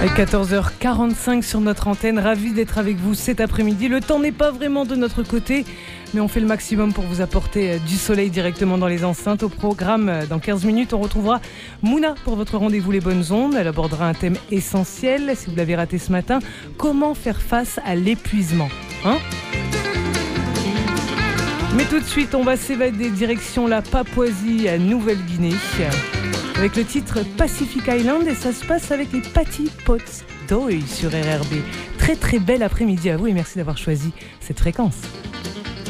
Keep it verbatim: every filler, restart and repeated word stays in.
quatorze heures quarante-cinq sur notre antenne, ravi d'être avec vous cet après-midi. Le temps n'est pas vraiment de notre côté, mais on fait le maximum pour vous apporter du soleil directement dans les enceintes. Au programme, dans quinze minutes, on retrouvera Mouna pour votre rendez-vous Les Bonnes Ondes. Elle abordera un thème essentiel, si vous l'avez raté ce matin, comment faire face à l'épuisement, hein ? Mais tout de suite, on va s'évader direction la Papouasie, à Nouvelle-Guinée, avec le titre Pacific Island, et ça se passe avec les Patty Pots d'Oeil sur R R B. Très très bel après-midi à vous et merci d'avoir choisi cette fréquence.